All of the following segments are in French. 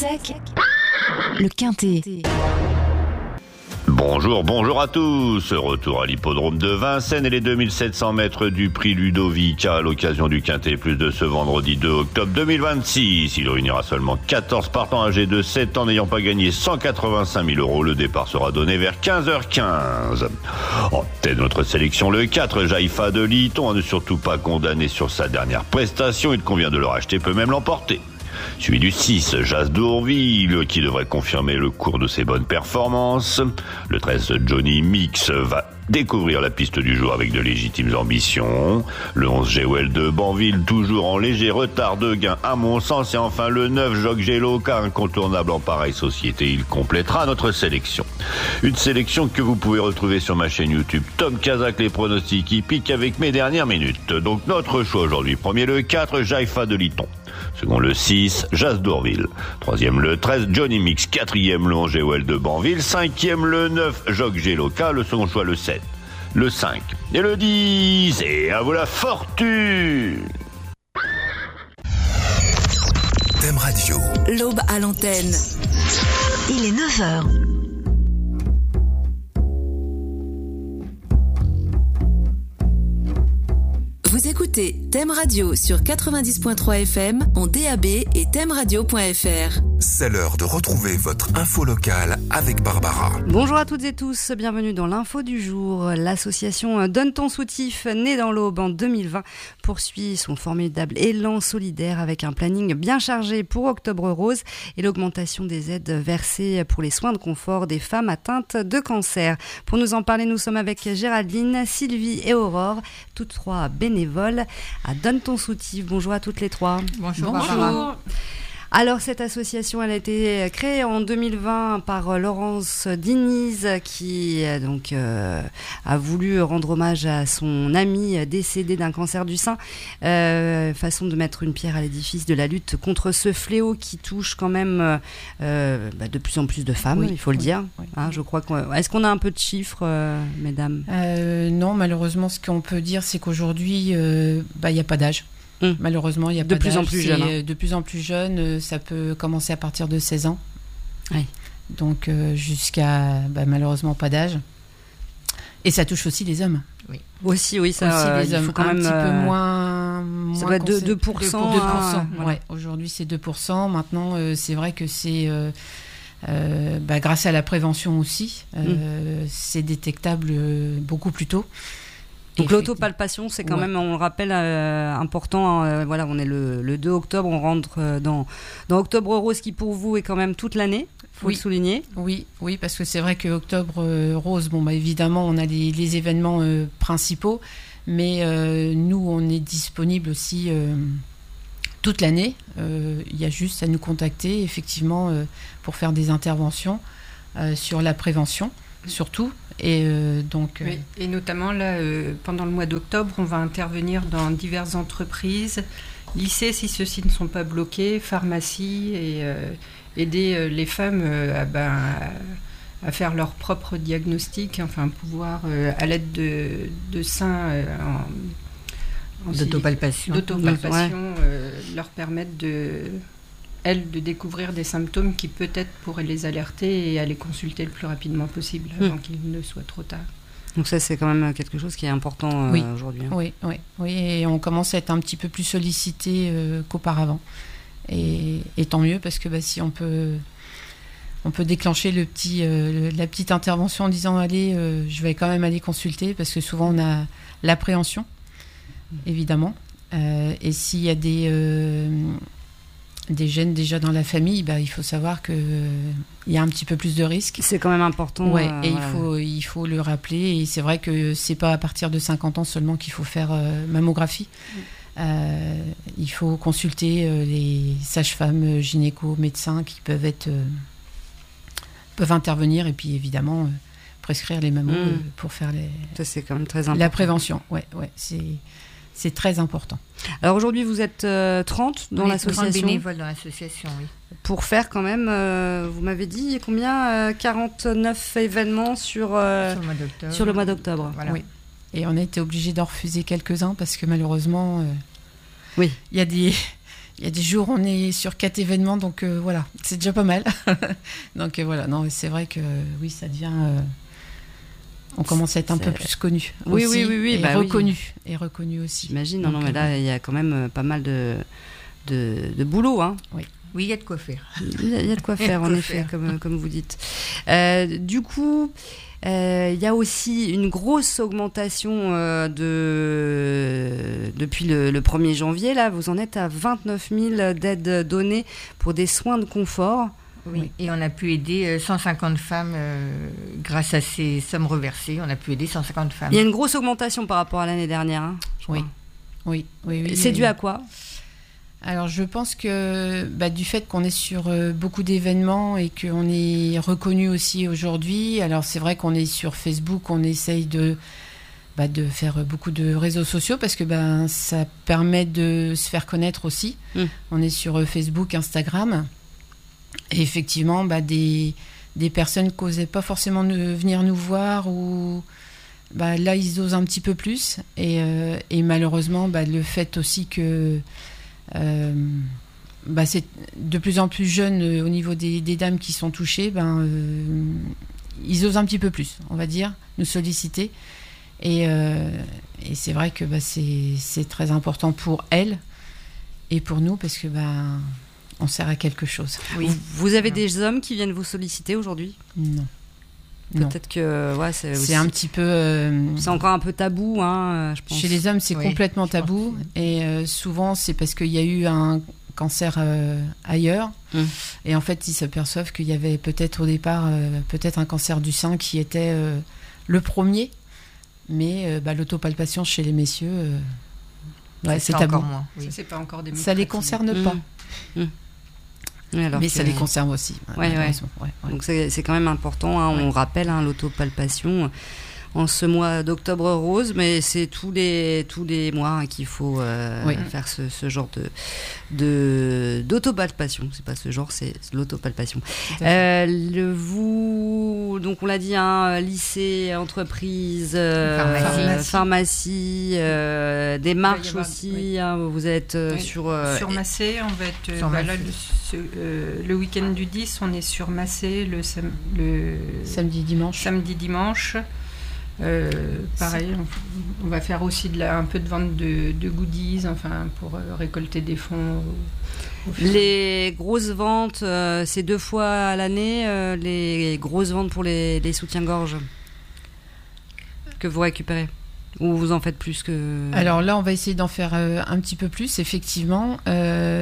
Kazakh, le Quintet. Bonjour à tous. Retour à l'hippodrome de Vincennes et les 2700 mètres du prix Ludovica à l'occasion du Quintet Plus de ce vendredi 2 octobre 2026. Il réunira seulement 14 partants âgés de 7 ans n'ayant pas gagné 185 000 €. Le départ sera donné vers 15h15. En tête de notre sélection, le 4, Jaïfa de Liton, à ne surtout pas condamné sur sa dernière prestation. Il convient de le racheter, peut même l'emporter. Suivi du 6, Jas d'Ourville, qui devrait confirmer le cours de ses bonnes performances. Le 13, Johnny Mix, va découvrir la piste du jour avec de légitimes ambitions. Le 11, Géwell de Banville, toujours en léger retard de gain à mon sens. Et enfin le 9, Jock Geloka, incontournable en pareille société. Il complétera notre sélection. Une sélection que vous pouvez retrouver sur ma chaîne YouTube Tom Kazakh, les pronostics hippiques avec mes dernières minutes. Donc notre choix aujourd'hui. Premier le 4, Jaïfa de Liton. Second le 6, Jas d'Ourville. Troisième le 13, Johnny Mix. Quatrième le 11, Géwell de Banville. Cinquième le 9, Jock Geloka. Le second choix le 7, le 5 et le 10. Et à vous la fortune. Thème Radio. L'aube à l'antenne. Il est 9h. Vous écoutez Thème Radio sur 90.3 FM en DAB et thèmeradio.fr. C'est l'heure de retrouver votre info locale avec Barbara. Bonjour à toutes et tous, bienvenue dans l'info du jour. L'association Donne ton soutif, née dans l'Aube en 2020, poursuit son formidable élan solidaire avec un planning bien chargé pour Octobre Rose et l'augmentation des aides versées pour les soins de confort des femmes atteintes de cancer. Pour nous en parler, nous sommes avec Géraldine, Sylvie et Aurore, toutes trois bénévoles à Donne ton soutif. Bonjour à toutes les trois. Bonjour. Alors cette association, elle a été créée en 2020 par Laurence Diniz qui a voulu rendre hommage à son ami décédé d'un cancer du sein. Façon de mettre une pierre à l'édifice de la lutte contre ce fléau qui touche quand même de plus en plus de femmes, il faut le dire. Oui. Je crois est-ce qu'on a un peu de chiffres, mesdames ? Non, malheureusement, ce qu'on peut dire, c'est qu'aujourd'hui, il n'y a pas d'âge. Malheureusement, il y a pas plus d'âge. En plus jeune. De plus en plus jeune, ça peut commencer à partir de 16 ans. Oui. Donc jusqu'à malheureusement pas d'âge. Et ça touche aussi les hommes. Oui. Aussi, ça les hommes. Il faut quand un même petit peu moins. Ça doit être 2%. 2%. Ouais. Aujourd'hui, c'est 2%. Maintenant, c'est vrai que c'est grâce à la prévention aussi, c'est détectable beaucoup plus tôt. Donc l'autopalpation, c'est quand même, on le rappelle, important. On est le 2 octobre, on rentre dans Octobre Rose qui pour vous est quand même toute l'année, faut le souligner. Oui, parce que c'est vrai que Octobre Rose, évidemment, on a les événements principaux, mais nous, on est disponible aussi toute l'année. Il y a juste à nous contacter, effectivement, pour faire des interventions sur la prévention, surtout. Et et notamment là, pendant le mois d'octobre, on va intervenir dans diverses entreprises, lycées si ceux-ci ne sont pas bloqués, pharmacies, et aider les femmes à faire leur propre diagnostic, pouvoir à l'aide de seins d'autopalpation, leur permettre de découvrir des symptômes qui peut-être pourraient les alerter et aller consulter le plus rapidement possible avant qu'il ne soit trop tard. Donc ça, c'est quand même quelque chose qui est important aujourd'hui. Oui, et on commence à être un petit peu plus sollicité qu'auparavant. Et tant mieux, parce que si on peut déclencher la petite intervention en disant allez, je vais quand même aller consulter, parce que souvent on a l'appréhension, évidemment. Et s'il y a des gènes déjà dans la famille, il faut savoir qu'il y a un petit peu plus de risques. C'est quand même important. Il faut le rappeler. Et c'est vrai que c'est pas à partir de 50 ans seulement qu'il faut faire mammographie. Il faut consulter les sages-femmes, gynéco, médecins qui peuvent intervenir et puis évidemment prescrire les mammos pour faire ça, c'est quand même très important. La prévention. C'est très important. Alors aujourd'hui, vous êtes 30 dans l'association. Bénévoles dans l'association, oui. Pour faire quand même, vous m'avez dit combien 49 événements sur le mois d'octobre. Voilà. Oui. Et on a été obligé d'en refuser quelques-uns parce que malheureusement, il y a Il y a des jours où on est sur 4 événements, donc voilà, c'est déjà pas mal. Donc voilà, non, c'est vrai que oui, ça devient... on commence à être un peu plus connu. Oui, aussi, oui, et reconnu. Et reconnu aussi. J'imagine, non, mais là, il y a quand même pas mal de boulot. Hein. Oui, il y a de quoi faire. Il y a de quoi faire, en effet, comme vous dites. Du coup... il y a aussi une grosse augmentation depuis le 1er janvier. Là, vous en êtes à 29 000 d'aides données pour des soins de confort. Oui, et on a pu aider 150 femmes grâce à ces sommes reversées. On a pu aider 150 femmes. Il y a une grosse augmentation par rapport à l'année dernière. Hein, oui. C'est dû à quoi ? Alors, je pense que du fait qu'on est sur beaucoup d'événements et qu'on est reconnu aussi aujourd'hui, alors c'est vrai qu'on est sur Facebook, on essaye de faire beaucoup de réseaux sociaux parce que ça permet de se faire connaître aussi. On est sur Facebook, Instagram, et effectivement, des personnes qui n'osaient pas forcément venir nous voir ou... là, ils osent un petit peu plus. Et malheureusement, le fait aussi que... c'est de plus en plus jeune au niveau des dames qui sont touchées, ils osent un petit peu plus, on va dire, nous solliciter. Et c'est vrai que c'est très important pour elles et pour nous parce que on sert à quelque chose. Oui. Vous avez des hommes qui viennent vous solliciter aujourd'hui ? Non. Peut-être que c'est aussi... un petit peu... c'est encore un peu tabou, hein, je pense. Chez les hommes, c'est complètement tabou. Et souvent, c'est parce qu'il y a eu un cancer ailleurs. Et en fait, ils s'aperçoivent qu'il y avait peut-être au départ un cancer du sein qui était le premier. Mais l'autopalpation chez les messieurs, c'est tabou. Encore moins. Oui. Ça, c'est pas encore démocratisé. Ça les concerne pas. Mais ça les concerne aussi. Ouais. Donc c'est quand même important. Hein, on rappelle l'autopalpation en ce mois d'octobre rose, mais c'est tous les mois qu'il faut faire ce genre d'autopalpation. C'est pas ce genre, c'est l'autopalpation. Donc on l'a dit, lycée, entreprise, pharmacie, des marches aussi. Vous êtes sur Massé. On va être le week-end du 10, on est sur Massé le samedi dimanche. Pareil, on va faire aussi un peu de vente de goodies, pour récolter des fonds. Les grosses ventes, c'est 2 fois à l'année, les grosses ventes pour les soutiens-gorge que vous récupérez. Ou vous en faites plus que... Alors là, on va essayer d'en faire un petit peu plus, effectivement. On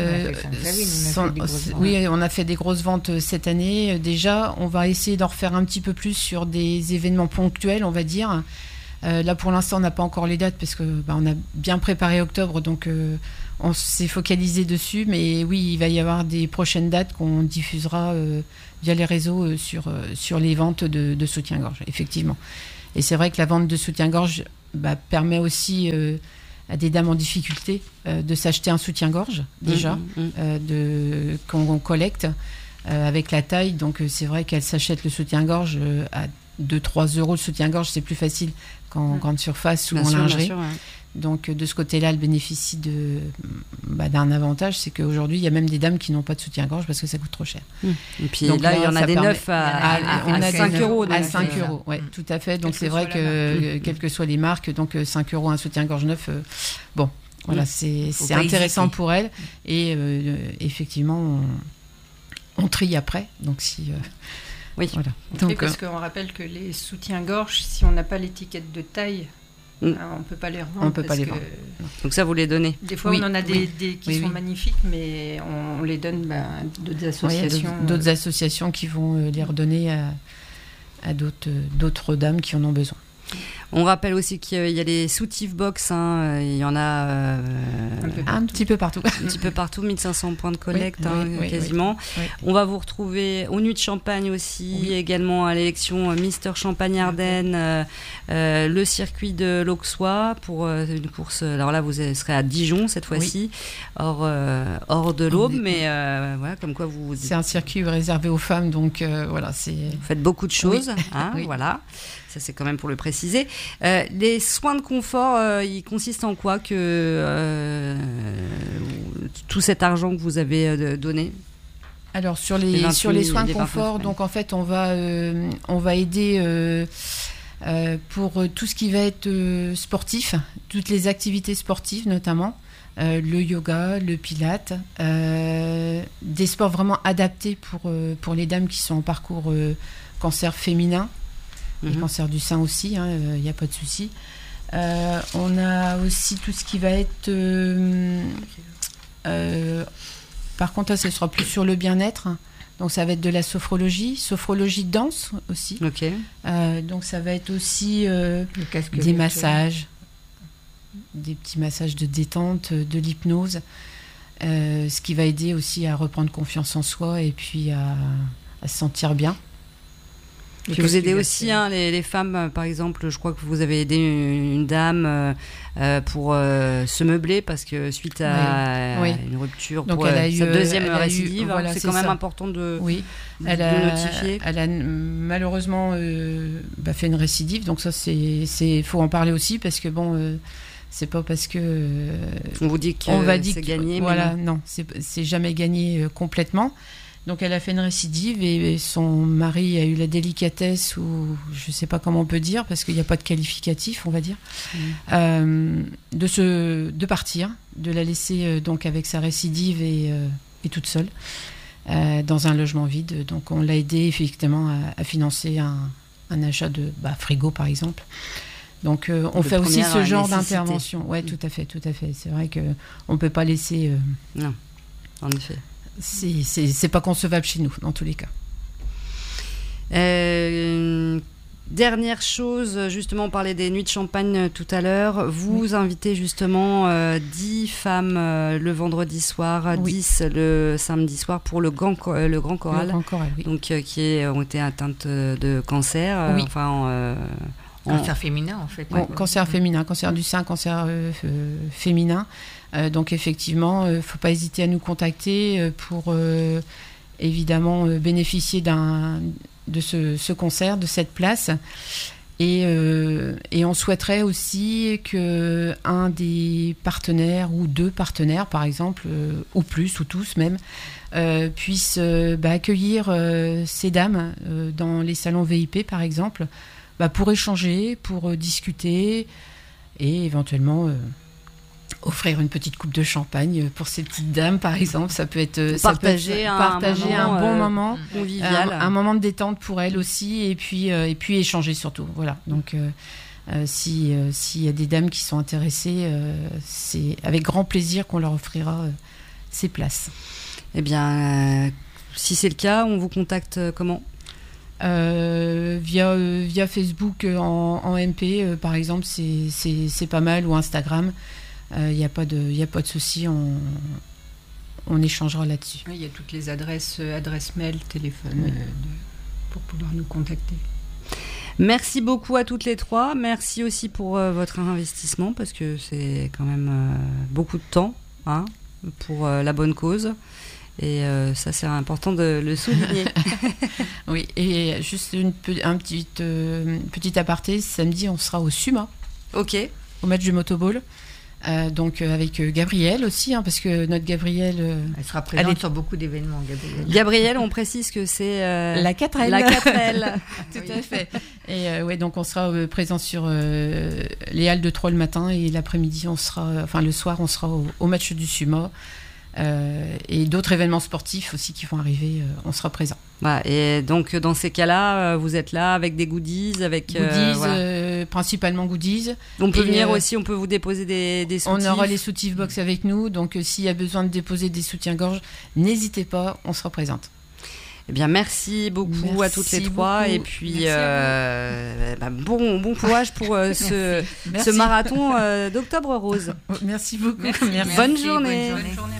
a fait des grosses ventes cette année. Déjà, on va essayer d'en refaire un petit peu plus sur des événements ponctuels, on va dire. Là, pour l'instant, on n'a pas encore les dates parce que on a bien préparé octobre, donc on s'est focalisé dessus. Mais oui, il va y avoir des prochaines dates qu'on diffusera via les réseaux sur les ventes de soutien-gorge, effectivement. Et c'est vrai que la vente de soutien-gorge permet aussi à des dames en difficulté de s'acheter un soutien-gorge, déjà, qu'on collecte avec la taille. Donc c'est vrai qu'elles s'achètent le soutien-gorge à 2-3 euros. Le soutien-gorge, c'est plus facile qu'en grande surface ou en lingerie. Donc de ce côté-là, elle bénéficie d'un avantage, c'est qu'aujourd'hui, il y a même des dames qui n'ont pas de soutien-gorge parce que ça coûte trop cher. Et puis donc, là, il y en a des neufs à 5 euros. À 5 euros, oui, tout à fait. Donc c'est vrai que, quelles que soient les marques, donc 5 euros un soutien-gorge neuf, c'est intéressant pour elles. Et effectivement, on trie après. Donc si... oui. Voilà. Donc, parce qu'on rappelle que les soutiens-gorge, si on n'a pas l'étiquette de taille, on ne peut pas les revendre. On peut pas les vendre. Donc ça, vous les donnez. Des fois, on en a des qui sont magnifiques, mais on les donne à d'autres associations. D'autres associations qui vont les redonner à d'autres dames qui en ont besoin. On rappelle aussi qu'il y a les soutifs box, il y en a un petit peu partout. Un petit peu partout, 1500 points de collecte quasiment. Oui. On va vous retrouver aux Nuits de Champagne aussi, également à l'élection Mister Champagne-Ardenne, le circuit de l'Auxois pour une course. Alors là, vous serez à Dijon cette fois-ci, hors de l'Aube, mais voilà, comme quoi vous... C'est un circuit réservé aux femmes, donc voilà. Vous faites beaucoup de choses, voilà. Ça, c'est quand même pour le préciser. Les soins de confort, ils consistent en quoi que tout cet argent que vous avez donné? Alors sur les soins de confort, donc en fait on va aider pour tout ce qui va être sportif, toutes les activités sportives notamment, le yoga, le pilate, des sports vraiment adaptés pour les dames qui sont en parcours cancer féminin, et cancer du sein aussi, il n'y a pas de souci. On a aussi tout ce qui va être par contre, ce sera plus sur le bien-être. Donc, ça va être de la sophrologie de danse aussi. Ok. Donc, ça va être aussi des massages, des petits massages de détente, de l'hypnose. Ce qui va aider aussi à reprendre confiance en soi et puis à se sentir bien. Puis vous aidez aussi les femmes, par exemple, je crois que vous avez aidé une dame pour se meubler parce que suite à une rupture, donc pour sa deuxième récidive, voilà, c'est quand même important de notifier. Elle a malheureusement fait une récidive, donc ça faut en parler aussi parce que c'est pas parce que on vous dit que c'est gagné, voilà, non, c'est jamais gagné complètement. Donc elle a fait une récidive et son mari a eu la délicatesse, ou je ne sais pas comment on peut dire, parce qu'il n'y a pas de qualificatif, on va dire, de partir, de la laisser donc avec sa récidive et toute seule dans un logement vide. Donc on l'a aidée effectivement à financer un achat de frigo par exemple. Donc on fait aussi ce genre d'intervention. Oui, tout à fait. C'est vrai qu'on ne peut pas laisser... Non, en effet. C'est pas concevable chez nous, dans tous les cas. Dernière chose, justement, on parlait des nuits de champagne tout à l'heure. Vous invitez justement 10 femmes le vendredi soir, 10 le samedi soir pour le Grand Choral. Le Grand Choral, oui. Donc, qui ont été atteintes de cancer. Oui. Cancer féminin, en fait. Cancer féminin, cancer du sein, cancer féminin. Donc effectivement, il ne faut pas hésiter à nous contacter pour évidemment bénéficier de ce concert, de cette place. Et on souhaiterait aussi qu'un des partenaires ou 2 partenaires, par exemple, ou plus, ou tous même, puissent accueillir ces dames dans les salons VIP, par exemple, pour échanger, pour discuter et éventuellement... offrir une petite coupe de champagne pour ces petites dames, par exemple. Ça peut être partager un bon moment convivial, un moment de détente pour elles aussi, et puis échanger surtout. Voilà. Donc s'il y a des dames qui sont intéressées, c'est avec grand plaisir qu'on leur offrira ces places. Eh bien, si c'est le cas, on vous contacte comment ? Via Facebook en MP, par exemple, c'est pas mal, ou Instagram. Il n'y a pas de souci, on échangera là-dessus. Il y a toutes les adresses mail, téléphone, pour pouvoir nous contacter. Merci beaucoup à toutes les 3. Merci aussi pour votre investissement, parce que c'est quand même beaucoup de temps pour la bonne cause. Et ça, c'est important de le souligner. Oui, et juste un petit aparté, samedi, on sera au SUMA. Ok. Au match du Motoball. Donc avec Gabrielle aussi, parce que notre Gabrielle... elle sera présente sur beaucoup d'événements, Gabrielle. Gabrielle, on précise que c'est... la 4L. La 4L. Tout à fait. Et donc on sera présent sur les halles de Troyes le matin, et l'après-midi, le soir, on sera au match du SUMA. Et d'autres événements sportifs aussi qui vont arriver, on sera présent. Et donc dans ces cas-là, vous êtes là avec des goodies, principalement goodies. On peut venir aussi, on peut vous déposer des soutifs. On aura les soutifs box avec nous, donc s'il y a besoin de déposer des soutiens-gorge, n'hésitez pas, on sera présente. Eh bien, merci beaucoup à toutes les 3, et puis bon courage pour ce marathon d'Octobre Rose. Merci beaucoup. Merci. Bonne journée. Bonne journée.